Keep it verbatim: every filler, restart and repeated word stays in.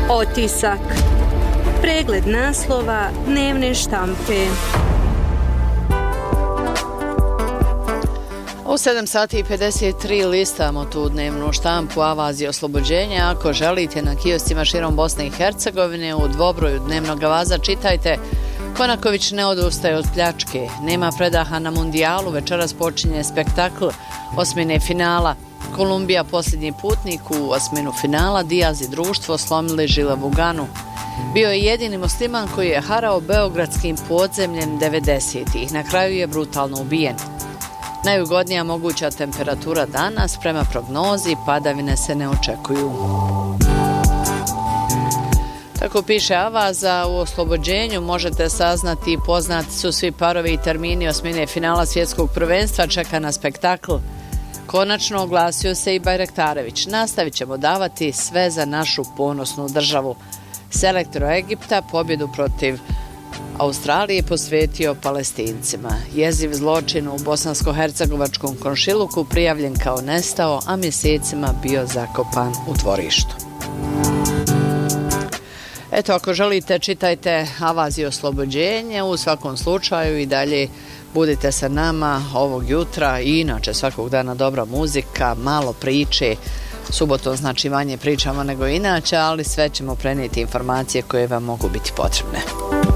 Otisak. Pregled naslova dnevne štampe. U sedam sati i pedeset tri listamo tu dnevnu štampu Avazije oslobođenja. Ako želite na kioscima širom Bosne i Hercegovine u dvobroju dnevnog avaza čitajte: Konaković ne odustaje od pljačke, nema predaha na mundijalu, večeras počinje spektakl osmine finala. Kolumbija posljednji putnik u osminu finala, Dijaz i društvo slomili žile u Ganu. Bio je jedini musliman koji je harao beogradskim podzemljem devedesetih. Na kraju je brutalno ubijen. Najugodnija moguća temperatura danas, prema prognozi, padavine se ne očekuju. Tako piše Avaza. U oslobođenju možete saznati i poznati su svi parovi i termini osmine finala svjetskog prvenstva, čeka na spektakl. Konačno oglasio se i Bajraktarević. Nastavit ćemo davati sve za našu ponosnu državu. Selektor Egipta pobjedu protiv Australije posvetio Palestincima. Jeziv zločin u bosansko-hercegovačkom komšiluku prijavljen kao nestao, a mjesecima bio zakopan u dvorištu. Eto, ako želite, čitajte Avaziju oslobođenje. U svakom slučaju i dalje budite sa nama ovog jutra i inače svakog dana dobra muzika, malo priče. Subotom znači manje pričamo nego inače, ali sve ćemo prenijeti informacije koje vam mogu biti potrebne.